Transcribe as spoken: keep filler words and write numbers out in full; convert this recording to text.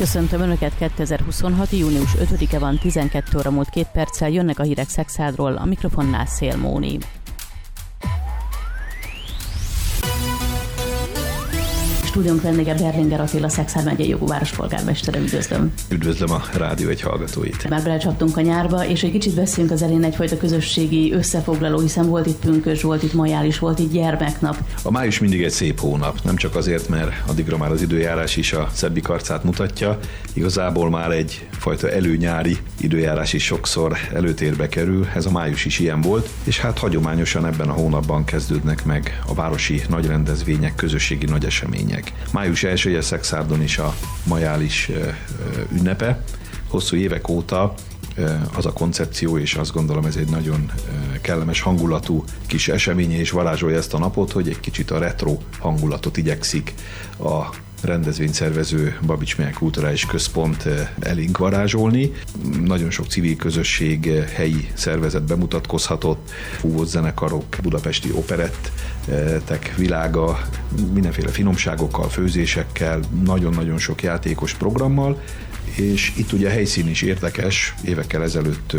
Köszöntöm Önöket, kétezer-huszonhat. június ötödike van, tizenkét óra múlt két perccel, jönnek a hírek Szekszádról, a mikrofonnál Szél Móni. Stúdiónk vendége Berlinger Attila, Szexárd megyei jogú várospolgármestere, üdvözlöm. Üdvözlöm a Rádió egy hallgatóit. Már belecsaptunk a nyárba, és egy kicsit beszélünk az elején egyfajta közösségi összefoglaló, hiszen volt itt pünkösd, volt itt majális, volt itt gyermeknap. A május mindig egy szép hónap, nem csak azért, mert addigra már az időjárás is a szebbik arcát mutatja, igazából már egyfajta előnyári időjárás is sokszor előtérbe kerül, ez a május is ilyen volt, és hát hagyományosan ebben a hónapban kezdődnek meg a városi nagy rendezvények, közösségi nagy események. május elsője Szekszárdon is a majális ünnepe. Hosszú évek óta az a koncepció, és azt gondolom ez egy nagyon kellemes hangulatú kis eseménye, és varázsolja ezt a napot, hogy egy kicsit a retro hangulatot igyekszik a rendezvényszervező Babits Mihály Kulturális Központ elénk varázsolni. Nagyon sok civil közösség, helyi szervezet bemutatkozhatott, fúvós zenekarok, budapesti operettek világa, mindenféle finomságokkal, főzésekkel, nagyon-nagyon sok játékos programmal, és itt ugye a helyszín is érdekes, évekkel ezelőtt